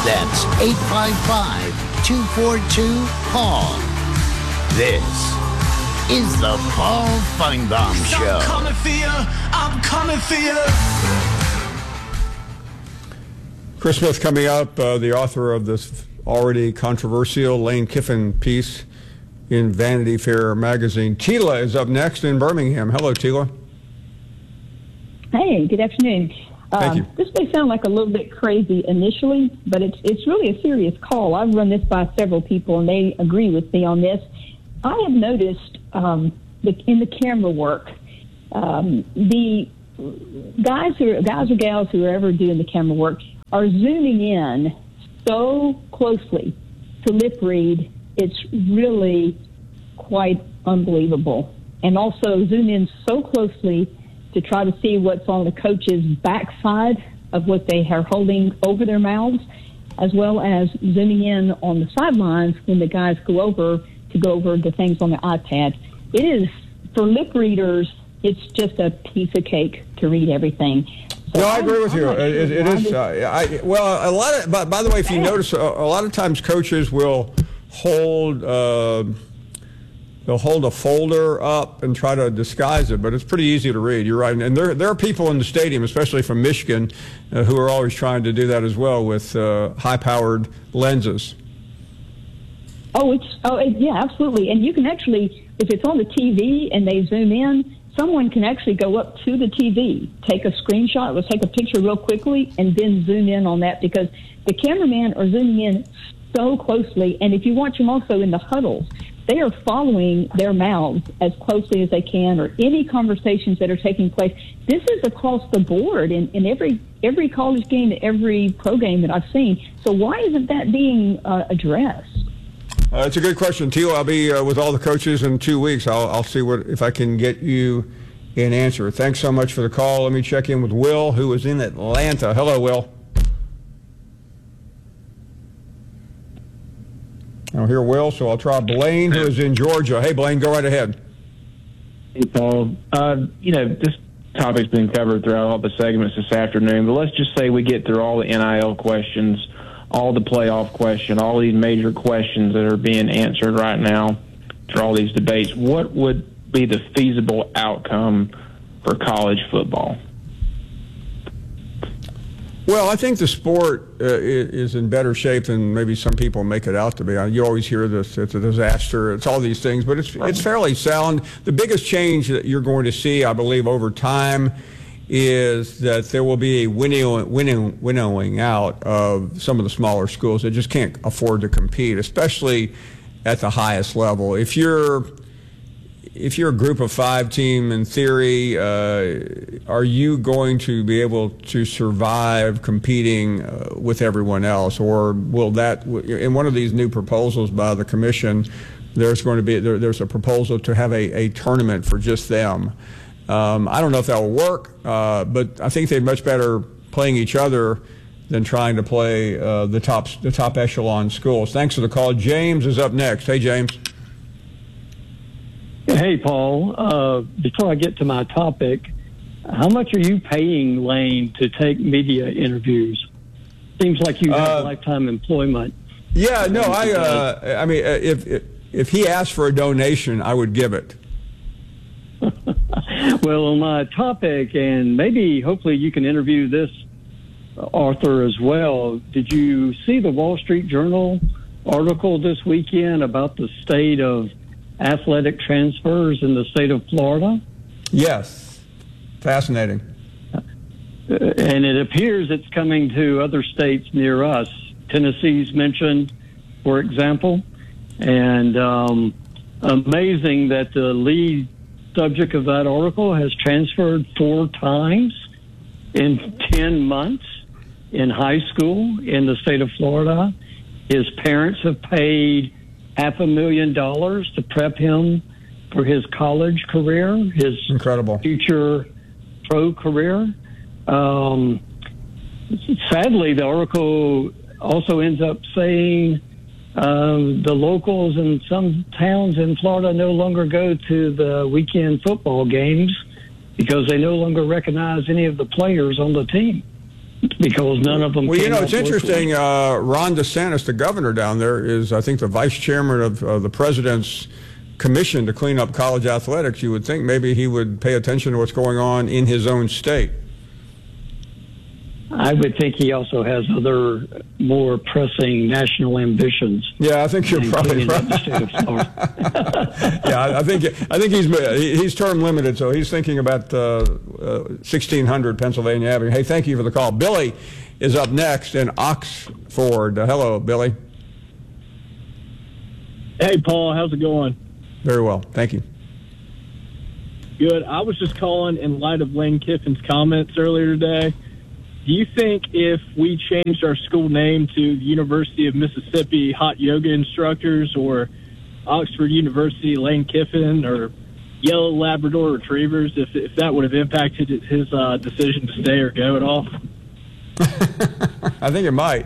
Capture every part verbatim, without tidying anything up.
That's eight five five, two four two, Paul. This is the Paul Feinbaum Show. I'm coming for you. I'm coming for you. Chris Smith coming up, uh, the author of this already controversial Lane Kiffin piece in Vanity Fair magazine. Tila is up next in Birmingham. Hello, Tila. Hey, good afternoon. Thank um, you. This may sound like a little bit crazy initially, but it's it's really a serious call. I've run this by several people, and they agree with me on this. I have noticed um, the, in the camera work, um, the guys who are, guys or gals who are ever doing the camera work are zooming in so closely to lip read. It's really quite unbelievable, and also zoom in so closely to try to see what's on the coach's backside of what they are holding over their mouths, as well as zooming in on the sidelines when the guys go over to go over the things on the iPad. It is, for lip readers, it's just a piece of cake to read everything. So No, I agree I'm, with I'm you. not sure It, it why is. this- Uh, I, well, a lot of. By, by the way, if you notice, a, a lot of times coaches will hold. Uh, they'll hold a folder up and try to disguise it, but it's pretty easy to read. You're right, and there there are people in the stadium, especially from Michigan, uh, who are always trying to do that as well with uh, high-powered lenses. Oh, it's oh it, yeah, absolutely. And you can actually, if it's on the T V and they zoom in, someone can actually go up to the T V, take a screenshot, or take a picture real quickly, and then zoom in on that, because the cameramen are zooming in so closely. And if you watch them also in the huddles, they are following their mouths as closely as they can, or any conversations that are taking place. This is across the board in, in every every college game, every pro game that I've seen. So why isn't that being uh, addressed? Uh, it's a good question, Tila. I'll be uh, with all the coaches in two weeks. I'll, I'll see what if I can get you an answer. Thanks so much for the call. Let me check in with Will, who is in Atlanta. Hello, Will. I don't hear Will, so I'll try Blaine, who is in Georgia. Hey, Blaine, go right ahead. Hey, Paul. Uh, you know, this topic's been covered throughout all the segments this afternoon, but let's just say we get through all the N I L questions, all the playoff question, all these major questions that are being answered right now through all these debates. What would be the feasible outcome for college football? Well, I think the sport uh, is in better shape than maybe some people make it out to be. You always hear this, it's a disaster, it's all these things, but it's it's fairly sound. The biggest change that you're going to see, I believe, over time is that there will be a winnowing, winnowing, winnowing out of some of the smaller schools that just can't afford to compete, especially at the highest level. If you're If you're a group of five team, in theory, uh, are you going to be able to survive competing uh, with everyone else? Or will that, in one of these new proposals by the commission, there's going to be, there, there's a proposal to have a, a tournament for just them. Um, I don't know if that will work, uh, but I think they'd much better playing each other than trying to play uh, the top, the top echelon schools. Thanks for the call. James is up next. Hey, James. Hey, Paul. Uh, before I get to my topic, how much are you paying Lane to take media interviews? Seems like you have Uh, lifetime employment. Yeah, no, I, uh, I mean, uh, if, if if he asked for a donation, I would give it. Well, on my topic, and maybe hopefully you can interview this author as well. Did you see the Wall Street Journal article this weekend about the state of athletic transfers in the state of Florida? Yes. Fascinating. Uh, and it appears it's coming to other states near us. Tennessee's mentioned, for example. And um, amazing that the lead subject of that article has transferred four times in ten months in high school in the state of Florida. His parents have paid half a million dollars to prep him for his college career, his Incredible. future pro career. Um, sadly, the article also ends up saying um, the locals in some towns in Florida no longer go to the weekend football games because they no longer recognize any of the players on the team. because none of them. Well, you came know, up it's with interesting. one. Uh, Ron DeSantis, the governor down there, is, I think, the vice chairman of uh, the president's commission to clean up college athletics. You would think maybe he would pay attention to what's going on in his own state. I would think he also has other more pressing national ambitions. Yeah, I think you're probably right. yeah, I, I think I think he's he's term limited, so he's thinking about uh, uh, sixteen hundred Pennsylvania Avenue. Hey, thank you for the call. Billy is up next in Oxford. Uh, hello, Billy. Hey, Paul. How's it going? Very well, thank you. Good. I was just calling in light of Lane Kiffin's comments earlier today. Do you think if we changed our school name to the University of Mississippi Hot Yoga Instructors or Oxford University Lane Kiffin or Yellow Labrador Retrievers, if, if that would have impacted his uh, decision to stay or go at all? I think it might.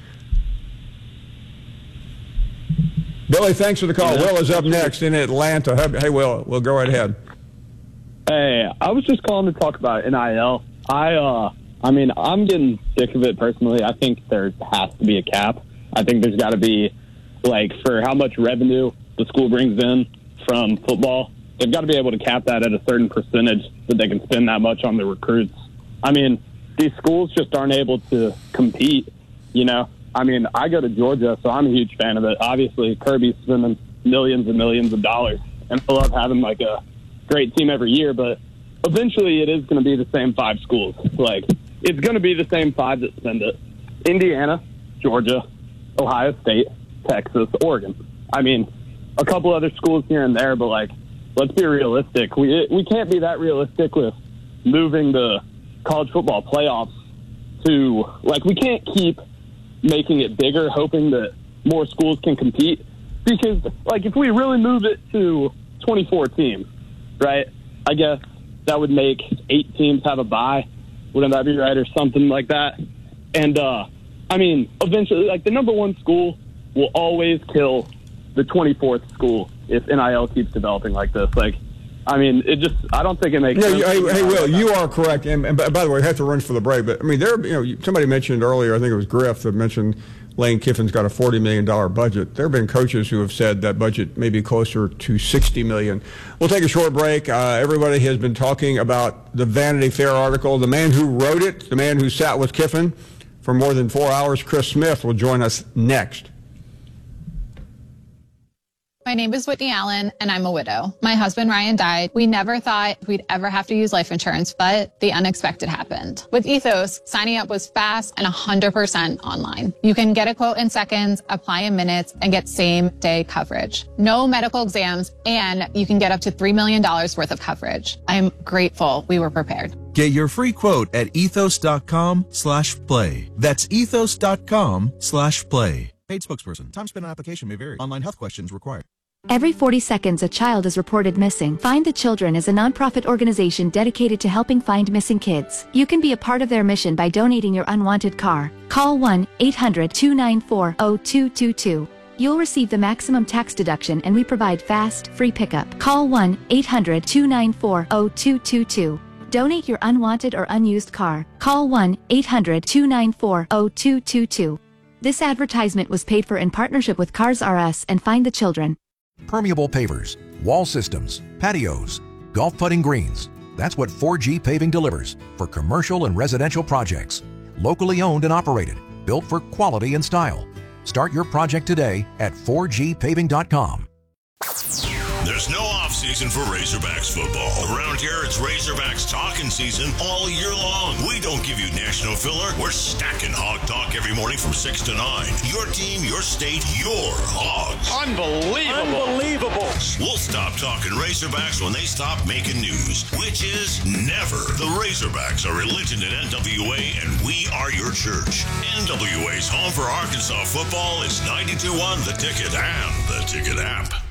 Billy, thanks for the call. Yeah. Will is up next in Atlanta. Hey, Will, we'll go right ahead. Hey, I was just calling to talk about N I L. I, uh, I mean, I'm getting sick of it personally. I think there has to be a cap. I think there's got to be, like, for how much revenue the school brings in from football, they've got to be able to cap that at a certain percentage that they can spend that much on the recruits. I mean, these schools just aren't able to compete, you know. I mean, I go to Georgia, so I'm a huge fan of it. Obviously, Kirby's spending millions and millions of dollars, and I love having, like, a great team every year, but eventually it is going to be the same five schools. Like, it's going to be the same five that spend it. Indiana, Georgia, Ohio State, Texas, Oregon. I mean, a couple other schools here and there, but, like, let's be realistic. We we can't be that realistic with moving the college football playoffs to, like, we can't keep making it bigger, hoping that more schools can compete. Because, like, if we really move it to twenty-four teams, right, I guess that would make eight teams have a bye. Wouldn't that be right, or something like that? And, uh, I mean, eventually, like, the number one school will always kill the twenty-fourth school if N I L keeps developing like this. Like, I mean, it just, I don't think it makes yeah, sense. Hey, hey, Will, you are correct. And, and by the way, I have to run for the break. But, I mean, there, you know, somebody mentioned earlier, I think it was Griff that mentioned Lane Kiffin's got a forty million dollars budget. There have been coaches who have said that budget may be closer to sixty million dollars. We'll take a short break. Uh, everybody has been talking about the Vanity Fair article. The man who wrote it, the man who sat with Kiffin for more than four hours, Chris Smith, will join us next. My name is Whitney Allen, and I'm a widow. My husband, Ryan, died. We never thought we'd ever have to use life insurance, but the unexpected happened. With Ethos, signing up was fast and one hundred percent online. You can get a quote in seconds, apply in minutes, and get same-day coverage. No medical exams, and you can get up to three million dollars worth of coverage. I'm grateful we were prepared. Get your free quote at ethos.com slash play. That's ethos.com slash play. Paid spokesperson. Time spent on application may vary. Online health questions required. Every forty seconds, a child is reported missing. Find the Children is a nonprofit organization dedicated to helping find missing kids. You can be a part of their mission by donating your unwanted car. Call one eight hundred two nine four zero two two two. You'll receive the maximum tax deduction, and we provide fast, free pickup. Call one eight hundred two nine four zero two two two. Donate your unwanted or unused car. Call one eight hundred two nine four zero two two two. This advertisement was paid for in partnership with Cars R Us and Find the Children. Permeable pavers, wall systems, patios, golf putting greens. That's what four G Paving delivers for commercial and residential projects. Locally owned and operated, built for quality and style. Start your project today at four G paving dot com. There's no off-season for Razorbacks football. Around here, it's Razorbacks talking season all year long. We don't give you national filler. We're stacking Hog Talk every morning from six to nine. Your team, your state, your Hogs. Unbelievable. Unbelievable. We'll stop talking Razorbacks when they stop making news, which is never. The Razorbacks are religion in N W A, and we are your church. N W A's home for Arkansas football is ninety-two point one The Ticket and The Ticket app.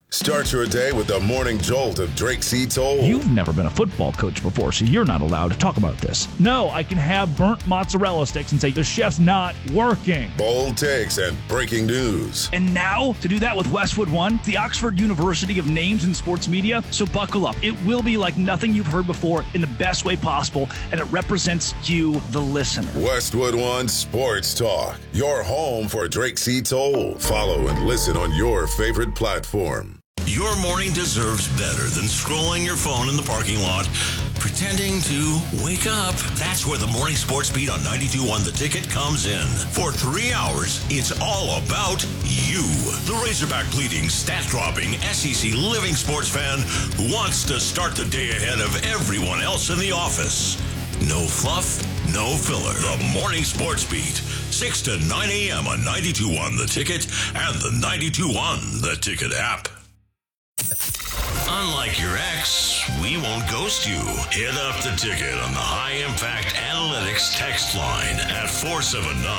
Start your day with the morning jolt of Drake C. Toll. You've never been a football coach before, so you're not allowed to talk about this. No, I can have burnt mozzarella sticks and say the chef's not working. Bold takes and breaking news. And now, to do that with Westwood One, the Oxford University of Names in Sports Media. So buckle up. It will be like nothing you've heard before in the best way possible, and it represents you, the listener. Westwood One Sports Talk, your home for Drake C. Toll. Follow and listen on your favorite platform. Your morning deserves better than scrolling your phone in the parking lot, pretending to wake up. That's where the Morning Sports Beat on ninety-two point one The Ticket comes in. For three hours, it's all about you. The Razorback bleeding, stat-dropping, S E C living sports fan who wants to start the day ahead of everyone else in the office. No fluff, no filler. The Morning Sports Beat, six to nine a.m. on ninety-two point one The Ticket and the ninety-two point one The Ticket app. Unlike your ex, we won't ghost you. Hit up the ticket on the High Impact Analytics text line at four seven nine